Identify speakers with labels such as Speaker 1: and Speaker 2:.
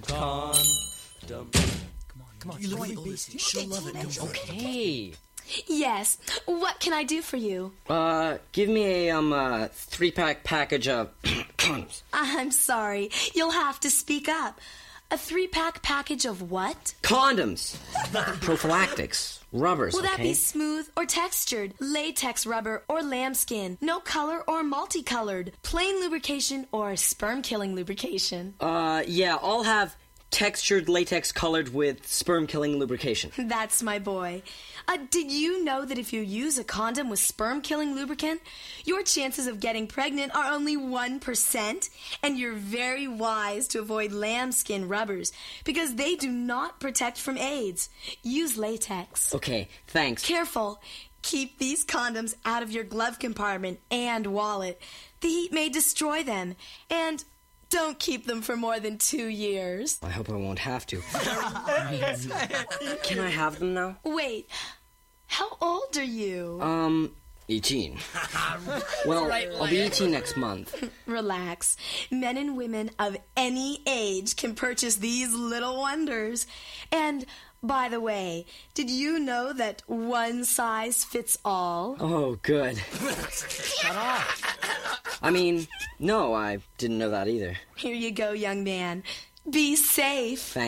Speaker 1: Condom. Come on. You look really busy. She'll love it.
Speaker 2: Okay.
Speaker 3: Yes. What can I do for you?
Speaker 2: Give me a 3-pack package of condoms.
Speaker 3: I'm sorry. You'll have to speak up. A 3-pack package of what?
Speaker 2: Condoms. Prophylactics. Rubbers,
Speaker 3: Will that
Speaker 2: okay?
Speaker 3: be smooth or textured? Latex rubber or lambskin? No color or multicolored? Plain lubrication or sperm-killing lubrication?
Speaker 2: Yeah, I'll have textured latex colored with sperm-killing lubrication.
Speaker 3: That's my boy. Did you know that if you use a condom with sperm-killing lubricant, your chances of getting pregnant are only 1%? And you're very wise to avoid lambskin rubbers because they do not protect from AIDS. Use latex.
Speaker 2: Okay, thanks.
Speaker 3: Careful. Keep these condoms out of your glove compartment and wallet. The heat may destroy them. And don't keep them for more than 2 years.
Speaker 2: I hope I won't have to. Can I have them now?
Speaker 3: Wait, how old are you?
Speaker 2: 18. Well, I'll be 18 next month.
Speaker 3: Relax. Men and women of any age can purchase these little wonders. And, by the way, did you know that one size fits all?
Speaker 2: Oh, good.
Speaker 1: Shut up.
Speaker 2: I mean, no, I didn't know that either.
Speaker 3: Here you go, young man. Be safe.
Speaker 2: Thanks.